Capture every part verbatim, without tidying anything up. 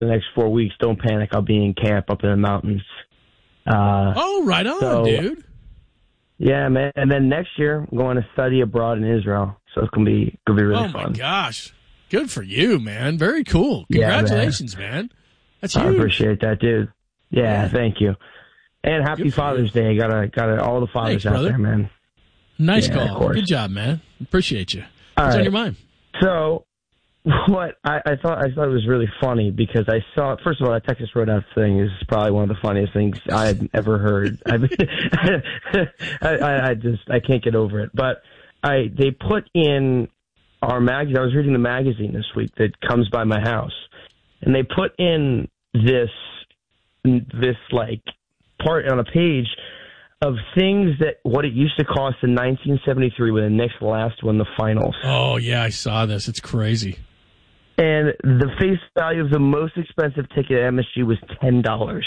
the next four weeks. Don't panic. I'll be in camp up in the mountains. Uh, oh, right on, so, dude. Yeah, man. And then next year, I'm going to study abroad in Israel. So it's going to be gonna be really oh fun. Oh, my gosh. Good for you, man. Very cool. Congratulations, yeah, man. man. That's huge. I appreciate that, dude. Yeah, yeah. Thank you. And happy Father's you. Day. Gotta, gotta, all the fathers Thanks, out brother. there, man. Nice yeah, call. Good job, man. Appreciate you. All What's right. on your mind? So, what I, I thought I thought it was really funny because I saw, first of all, that Texas Roadhouse thing is probably one of the funniest things I've ever heard. I, I, I just I can't get over it. But I they put in our magazine. I was reading the magazine this week that comes by my house, and they put in this this like part on a page of things that what it used to cost in nineteen seventy-three when the Knicks last won the finals. Oh yeah, I saw this. It's crazy. And the face value of the most expensive ticket at M S G was ten dollars.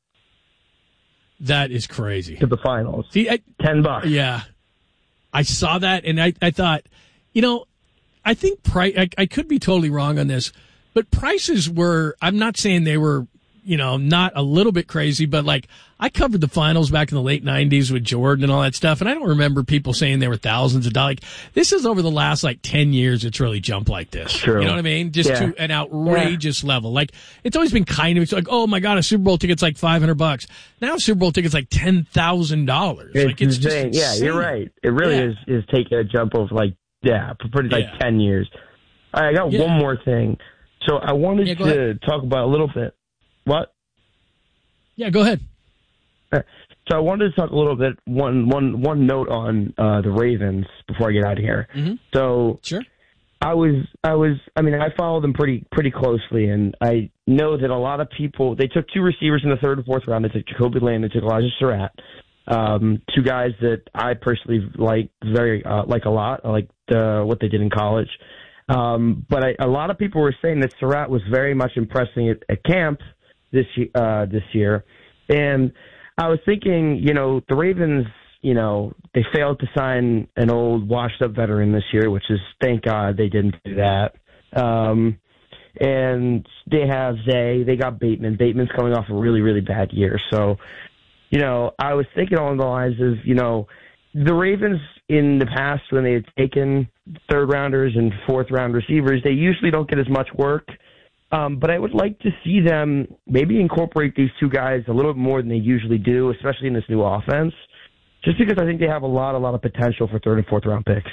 That is crazy. To the finals. See, I, ten bucks. Yeah. I saw that, and I, I thought, you know, I think price, I, I could be totally wrong on this, but prices were, I'm not saying they were, you know, not a little bit crazy, but like I covered the finals back in the late nineties with Jordan and all that stuff, and I don't remember people saying they were thousands of dollars. Like, this is over the last like ten years it's really jumped like this. True. You know what I mean? Just yeah. to an outrageous yeah. level. Like, it's always been kind of, it's like, oh my God, a Super Bowl ticket's like five hundred bucks. Now a Super Bowl ticket's like ten thousand dollars. It's like, it's insane. just Yeah, you're right. It really yeah. is, is taking a jump of like, yeah, pretty like yeah. ten years. All right, I got yeah. one more thing. So I wanted yeah, to ahead. talk about a little bit. What? Yeah, go ahead. So I wanted to talk a little bit, one, one, one note on uh, the Ravens before I get out of here. Mm-hmm. So sure. I was, I was, I mean, I follow them pretty, pretty closely, and I know that a lot of people, they took two receivers in the third and fourth round. They took Jacoby Lane, they took Elijah Surratt, um, two guys that I personally like very, uh, like a lot. I like the, what they did in college. Um, but I, a lot of people were saying that Surratt was very much impressing at, at camp this, uh, this year. And I was thinking, you know, the Ravens, you know, they failed to sign an old washed-up veteran this year, which is, thank God they didn't do that. Um, and they have Zay. They got Bateman. Bateman's coming off a really, really bad year. So, you know, I was thinking along the lines of, you know, the Ravens in the past when they had taken third-rounders and fourth-round receivers, they usually don't get as much work. Um, but I would like to see them maybe incorporate these two guys a little bit more than they usually do, especially in this new offense, just because I think they have a lot, a lot of potential for third and fourth round picks.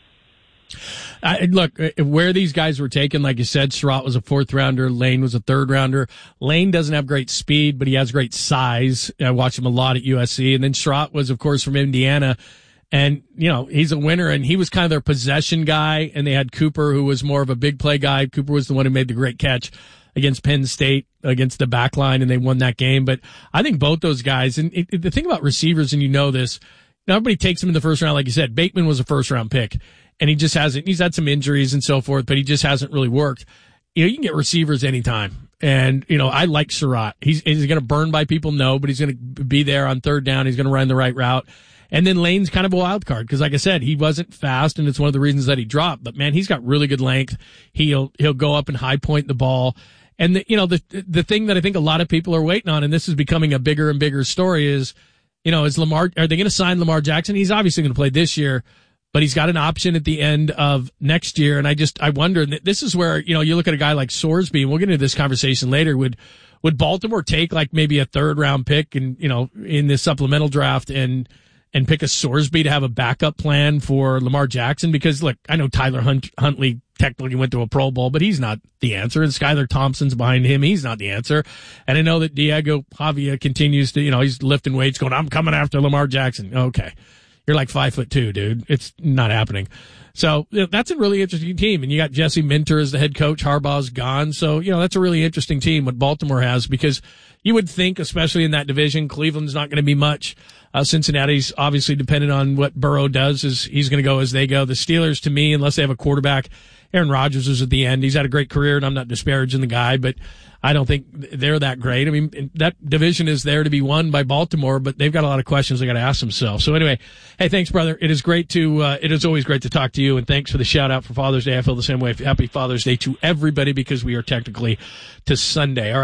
Uh, look, where these guys were taken, like you said, Surratt was a fourth rounder, Lane was a third rounder. Lane doesn't have great speed, but he has great size. I watched him a lot at U S C. And then Surratt was, of course, from Indiana. And, you know, he's a winner, and he was kind of their possession guy, and they had Cooper, who was more of a big play guy. Cooper was the one who made the great catch against Penn State, against the back line, and they won that game. But I think both those guys, and it, the thing about receivers, and you know this, now everybody takes them in the first round, like you said. Bateman was a first-round pick, and he just hasn't, he's had some injuries and so forth, but he just hasn't really worked. You know, you can get receivers anytime. And, you know, I like Surratt. He's, he's going to burn by people, no, but he's going to be there on third down. He's going to run the right route. And then Lane's kind of a wild card because, like I said, he wasn't fast, and it's one of the reasons that he dropped. But man, he's got really good length. He'll he'll go up and high point the ball. And the, you know the the thing that I think a lot of people are waiting on, and this is becoming a bigger and bigger story, is you know is Lamar? Are they going to sign Lamar Jackson? He's obviously going to play this year, but he's got an option at the end of next year. And I just I wonder. This is where you know you look at a guy like Sorsby, and we'll get into this conversation later. Would would Baltimore take like maybe a third round pick and you know in this supplemental draft and and pick a Sorsby to have a backup plan for Lamar Jackson? Because, look, I know Tyler Hunt- Huntley technically went to a Pro Bowl, but he's not the answer. And Skylar Thompson's behind him. He's not the answer. And I know that Diego Pavia continues to, you know, he's lifting weights going, I'm coming after Lamar Jackson. Okay. You're like five foot two, dude. It's not happening. So you know, that's a really interesting team. And you got Jesse Minter as the head coach. Harbaugh's gone. So, you know, that's a really interesting team what Baltimore has, because you would think, especially in that division, Cleveland's not going to be much. Uh, Cincinnati's obviously dependent on what Burrow does. Is he's going to go as they go. The Steelers, to me, unless they have a quarterback, Aaron Rodgers is at the end. He's had a great career, and I'm not disparaging the guy, but I don't think they're that great. I mean, that division is there to be won by Baltimore, but they've got a lot of questions they got to ask themselves. So anyway, hey, thanks, brother. It is great to, uh, it is always great to talk to you, and thanks for the shout out for Father's Day. I feel the same way. Happy Father's Day to everybody because we are technically to Sunday. All right.